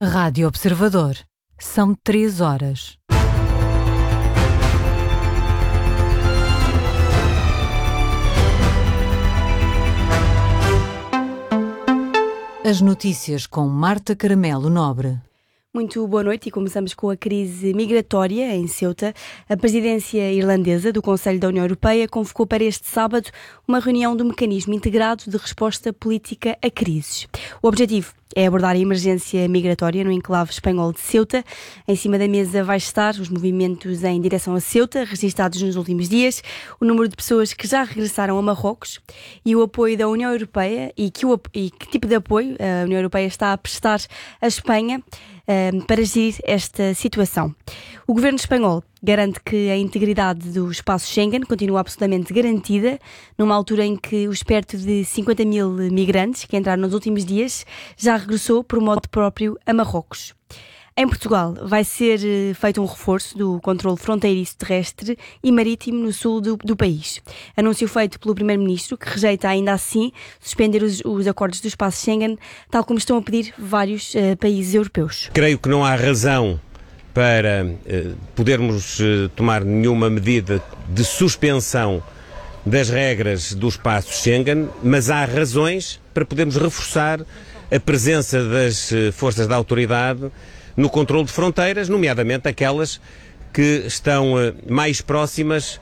Rádio Observador. São 3 horas. As notícias com Marta Caramelo Nobre. Muito boa noite e começamos com a crise migratória em Ceuta. A presidência irlandesa do Conselho da União Europeia convocou para este sábado uma reunião do Mecanismo Integrado de Resposta Política a Crises. O objetivo é abordar a emergência migratória no enclave espanhol de Ceuta. Em cima da mesa vai estar os movimentos em direção a Ceuta, registados nos últimos dias, o número de pessoas que já regressaram a Marrocos e o apoio da União Europeia e que tipo de apoio a União Europeia está a prestar à Espanha para gerir esta situação. O governo espanhol garante que a integridade do espaço Schengen continua absolutamente garantida, numa altura em que os perto de 50 mil migrantes que entraram nos últimos dias já regressou por modo próprio a Marrocos. Em Portugal vai ser feito um reforço do controle fronteiriço terrestre e marítimo no sul do país. Anúncio feito pelo Primeiro-Ministro, que rejeita ainda assim suspender os acordos do espaço Schengen, tal como estão a pedir vários países europeus. Creio que não há razão para podermos tomar nenhuma medida de suspensão das regras do espaço Schengen, mas há razões para podermos reforçar a presença das forças da autoridade no controle de fronteiras, nomeadamente aquelas que estão mais próximas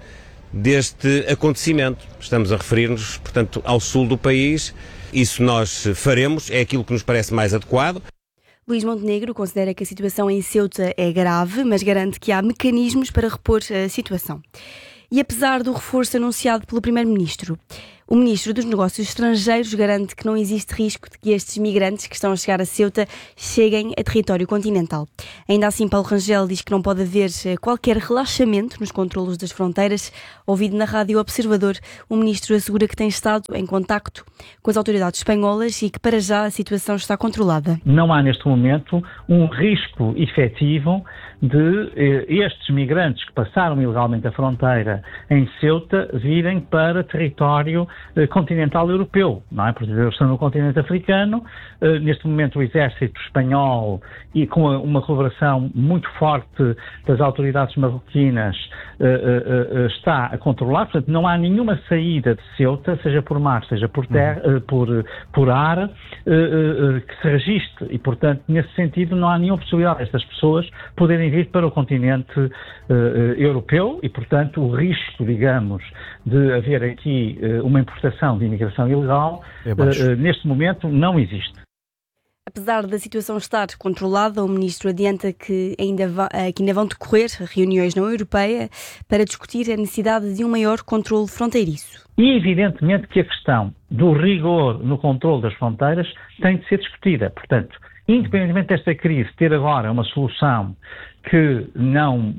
deste acontecimento. Estamos a referir-nos, portanto, ao sul do país. Isso nós faremos, é aquilo que nos parece mais adequado. Luís Montenegro considera que a situação em Ceuta é grave, mas garante que há mecanismos para repor a situação. E apesar do reforço anunciado pelo Primeiro-Ministro, o Ministro dos Negócios Estrangeiros garante que não existe risco de que estes migrantes que estão a chegar a Ceuta cheguem a território continental. Ainda assim, Paulo Rangel diz que não pode haver qualquer relaxamento nos controlos das fronteiras. Ouvido na Rádio Observador, o Ministro assegura que tem estado em contacto com as autoridades espanholas e que para já a situação está controlada. Não há neste momento um risco efetivo de estes migrantes que passaram ilegalmente a fronteira em Ceuta virem para território continental europeu, não é? Porque eles estão no continente africano. Neste momento o exército espanhol, e com uma colaboração muito forte das autoridades marroquinas, está a controlar. Portanto, não há nenhuma saída de Ceuta, seja por mar, seja por terra, por ar, que se registre. E, portanto, nesse sentido, não há nenhuma possibilidade destas pessoas poderem vir para o continente europeu e, portanto, o risco, digamos, de haver aqui uma importação de imigração ilegal, neste momento não existe. Apesar da situação estar controlada, o Ministro adianta que ainda vão decorrer reuniões na União Europeia para discutir a necessidade de um maior controle fronteiriço. E evidentemente que a questão do rigor no controle das fronteiras tem de ser discutida. Portanto, independentemente desta crise ter agora uma solução que não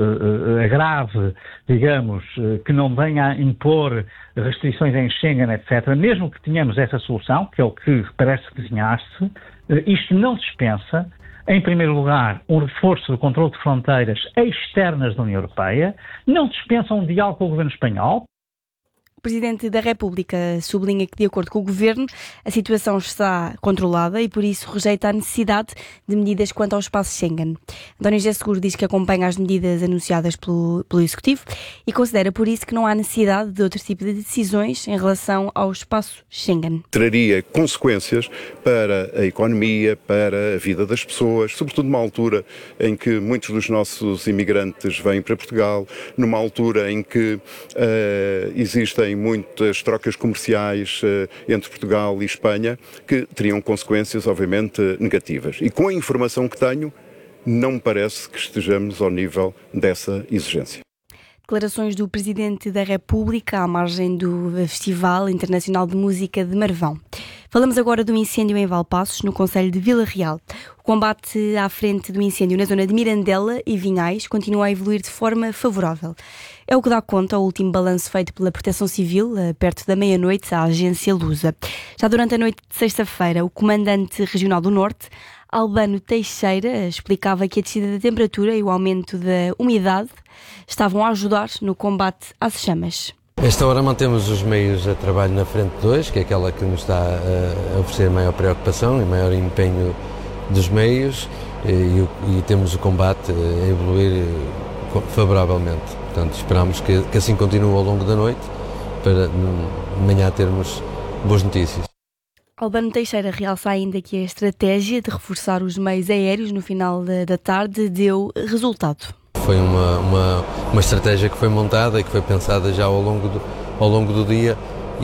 agrave, digamos, que não venha a impor restrições em Schengen, etc., mesmo que tenhamos essa solução, que é o que parece desenhar-se, isto não dispensa, em primeiro lugar, um reforço do controle de fronteiras externas da União Europeia, não dispensa um diálogo com o governo espanhol. O Presidente da República sublinha que, de acordo com o Governo, a situação está controlada e, por isso, rejeita a necessidade de medidas quanto ao espaço Schengen. António José Seguro diz que acompanha as medidas anunciadas pelo Executivo e considera, por isso, que não há necessidade de outro tipo de decisões em relação ao espaço Schengen. Traria consequências para a economia, para a vida das pessoas, sobretudo numa altura em que muitos dos nossos imigrantes vêm para Portugal, numa altura em que existem muitas trocas comerciais entre Portugal e Espanha que teriam consequências, obviamente, negativas. E com a informação que tenho, não me parece que estejamos ao nível dessa exigência. Declarações do Presidente da República à margem do Festival Internacional de Música de Marvão. Falamos agora do incêndio em Valpaços, no concelho de Vila Real. O combate à frente do incêndio na zona de Mirandela e Vinhais continua a evoluir de forma favorável. É o que dá conta ao último balanço feito pela Proteção Civil, perto da meia-noite, à agência Lusa. Já durante a noite de sexta-feira, o Comandante Regional do Norte, Albano Teixeira, explicava que a descida da temperatura e o aumento da umidade estavam a ajudar no combate às chamas. Esta hora mantemos os meios a trabalho na frente 2, que é aquela que nos está a oferecer maior preocupação e maior empenho dos meios e temos o combate a evoluir favoravelmente. Portanto, esperamos que assim continue ao longo da noite para de manhã termos boas notícias. Albano Teixeira realça ainda que a estratégia de reforçar os meios aéreos no final da tarde deu resultado. Foi uma estratégia que foi montada e que foi pensada já ao longo do dia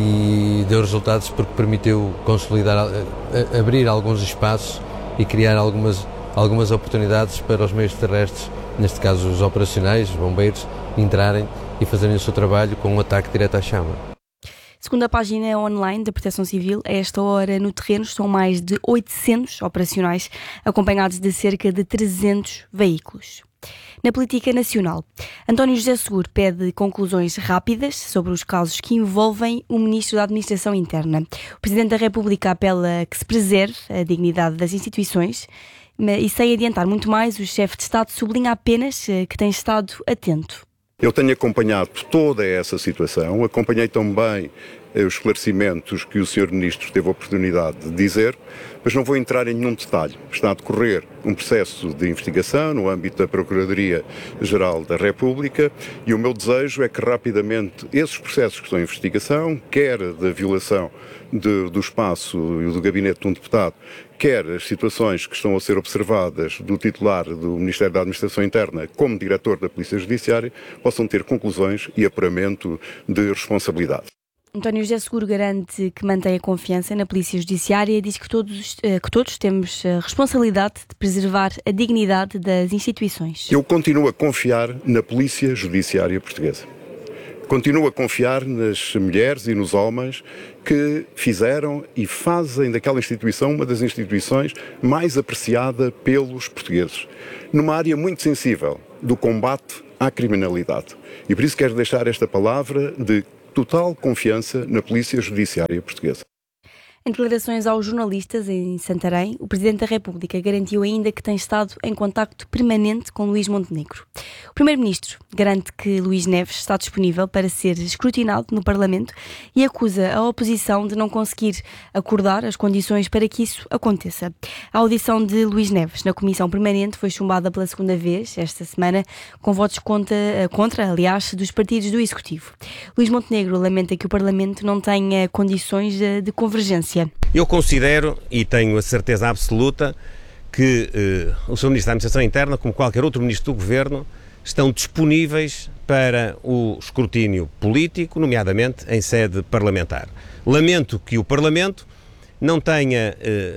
e deu resultados porque permitiu consolidar, abrir alguns espaços e criar algumas oportunidades para os meios terrestres, neste caso os operacionais, os bombeiros, entrarem e fazerem o seu trabalho com um ataque direto à chama. Segundo a página online da Proteção Civil, a esta hora no terreno estão mais de 800 operacionais, acompanhados de cerca de 300 veículos. Na política nacional, António José Seguro pede conclusões rápidas sobre os casos que envolvem o Ministro da Administração Interna. O Presidente da República apela a que se preserve a dignidade das instituições e, sem adiantar muito mais, o chefe de Estado sublinha apenas que tem estado atento. Eu tenho acompanhado toda essa situação, acompanhei também os esclarecimentos que o Sr. Ministro teve a oportunidade de dizer, mas não vou entrar em nenhum detalhe. Está a decorrer um processo de investigação no âmbito da Procuradoria-Geral da República e o meu desejo é que rapidamente esses processos que estão em investigação, quer da violação do espaço e do gabinete de um deputado, quer as situações que estão a ser observadas do titular do Ministério da Administração Interna como diretor da Polícia Judiciária, possam ter conclusões e apuramento de responsabilidade. António José Seguro garante que mantém a confiança na Polícia Judiciária e diz que todos temos a responsabilidade de preservar a dignidade das instituições. Eu continuo a confiar na Polícia Judiciária portuguesa. Continuo a confiar nas mulheres e nos homens que fizeram e fazem daquela instituição uma das instituições mais apreciada pelos portugueses, numa área muito sensível do combate à criminalidade. E por isso quero deixar esta palavra de total confiança na Polícia Judiciária portuguesa. Em declarações aos jornalistas em Santarém, o Presidente da República garantiu ainda que tem estado em contacto permanente com Luís Montenegro. O Primeiro-Ministro garante que Luís Neves está disponível para ser escrutinado no Parlamento e acusa a oposição de não conseguir acordar as condições para que isso aconteça. A audição de Luís Neves na Comissão Permanente foi chumbada pela segunda vez esta semana, com votos contra, dos partidos do Executivo. Luís Montenegro lamenta que o Parlamento não tenha condições de convergência. Eu considero, e tenho a certeza absoluta, que o Sr. Ministro da Administração Interna, como qualquer outro Ministro do Governo, estão disponíveis para o escrutínio político, nomeadamente em sede parlamentar. Lamento que o Parlamento não tenha,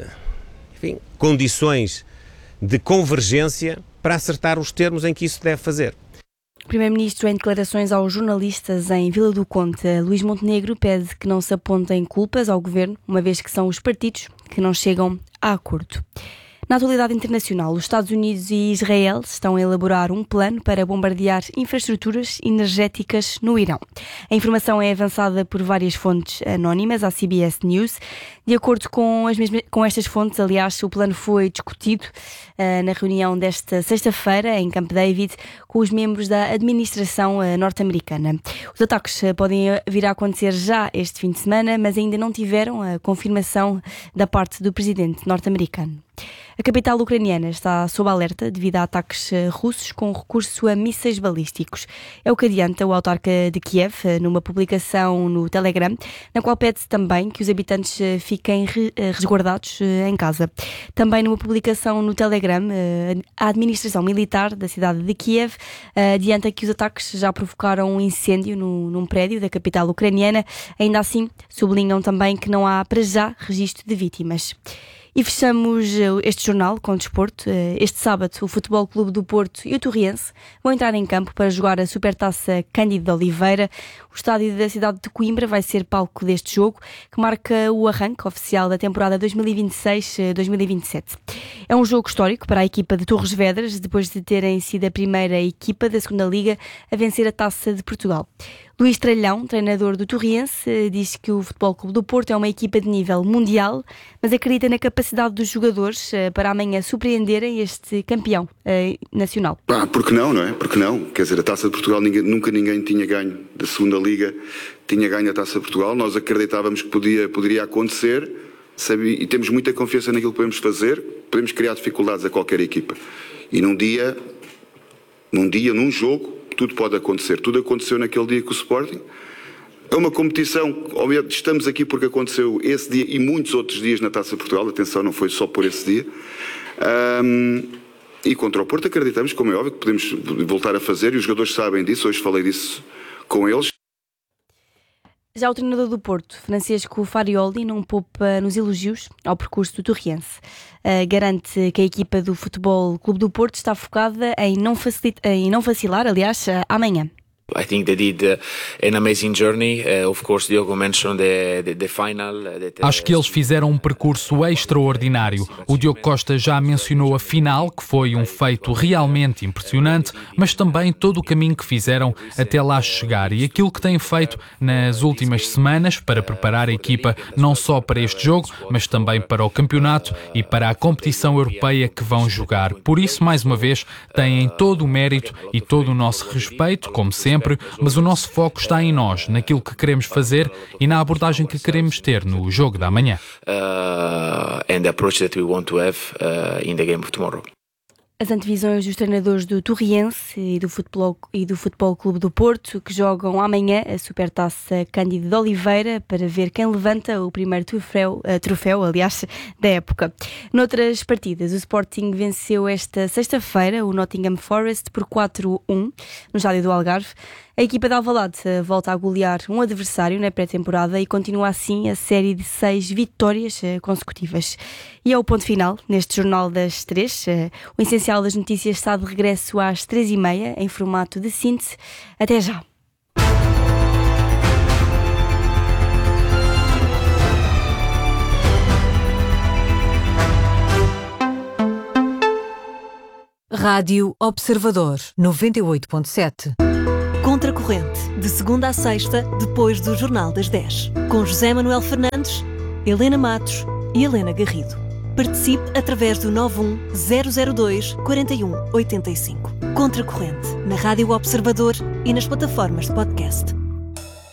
condições de convergência para acertar os termos em que isso deve fazer. O Primeiro-Ministro, em declarações aos jornalistas em Vila do Conde, Luís Montenegro pede que não se apontem culpas ao Governo, uma vez que são os partidos que não chegam a acordo. Na atualidade internacional, os Estados Unidos e Israel estão a elaborar um plano para bombardear infraestruturas energéticas no Irão. A informação é avançada por várias fontes anónimas à CBS News. De acordo com estas fontes, aliás, o plano foi discutido na reunião desta sexta-feira em Camp David com os membros da administração norte-americana. Os ataques podem vir a acontecer já este fim de semana, mas ainda não tiveram a confirmação da parte do presidente norte-americano. A capital ucraniana está sob alerta devido a ataques russos com recurso a mísseis balísticos. É o que adianta o autarca de Kiev numa publicação no Telegram, na qual pede também que os habitantes fiquem resguardados em casa. Também numa publicação no Telegram, a administração militar da cidade de Kiev adianta que os ataques já provocaram um incêndio num prédio da capital ucraniana. Ainda assim, sublinham também que não há para já registro de vítimas. E fechamos este jornal com desporto. Este sábado, o Futebol Clube do Porto e o Torriense vão entrar em campo para jogar a Supertaça Cândido de Oliveira. O estádio da cidade de Coimbra vai ser palco deste jogo, que marca o arranque oficial da temporada 2026-2027. É um jogo histórico para a equipa de Torres Vedras, depois de terem sido a primeira equipa da segunda Liga a vencer a Taça de Portugal. Luís Tralhão, treinador do Torriense, diz que o Futebol Clube do Porto é uma equipa de nível mundial, mas acredita na capacidade dos jogadores para amanhã surpreenderem este campeão nacional. Porque não é? Porque não? Quer dizer, a Taça de Portugal nunca ninguém tinha ganho da segunda Liga, tinha ganho a Taça de Portugal. Nós acreditávamos que poderia acontecer, e temos muita confiança naquilo que podemos fazer, podemos criar dificuldades a qualquer equipa. E num jogo, tudo pode acontecer. Tudo aconteceu naquele dia com o Sporting. É uma competição, obviamente estamos aqui porque aconteceu esse dia e muitos outros dias na Taça de Portugal. Atenção, não foi só por esse dia. E contra o Porto acreditamos, como é óbvio, que podemos voltar a fazer, e os jogadores sabem disso. Hoje falei disso com eles. Já o treinador do Porto, Francesco Farioli, não poupa nos elogios ao percurso do Torriense. Garante que a equipa do Futebol Clube do Porto está focada em não vacilar, amanhã. I think they did an amazing journey. Of course, Diogo mentioned the final. Acho que eles fizeram um percurso extraordinário. O Diogo Costa já mencionou a final, que foi um feito realmente impressionante, mas também todo o caminho que fizeram até lá chegar e aquilo que têm feito nas últimas semanas para preparar a equipa não só para este jogo, mas também para o campeonato e para a competição europeia que vão jogar. Por isso, mais uma vez, têm todo o mérito e todo o nosso respeito, como sempre, mas o nosso foco está em nós, naquilo que queremos fazer e na abordagem que queremos ter no jogo da manhã. And the approach that we want to have in the game of tomorrow. As antevisões dos treinadores do Torriense e do Futebol Clube do Porto, que jogam amanhã a Supertaça Cândido de Oliveira para ver quem levanta o primeiro troféu, da época. Noutras partidas, o Sporting venceu esta sexta-feira o Nottingham Forest por 4-1 no estádio do Algarve. A equipa de Alvalade volta a golear um adversário na pré-temporada e continua assim a série de 6 vitórias consecutivas. E é o ponto final neste Jornal das 3. O essencial das notícias está de regresso às 3h30 em formato de síntese. Até já! Rádio Observador 98.7. Contracorrente, de segunda a sexta, depois do Jornal das 10. Com José Manuel Fernandes, Helena Matos e Helena Garrido. Participe através do 91002-4185. Contracorrente, na Rádio Observador e nas plataformas de podcast.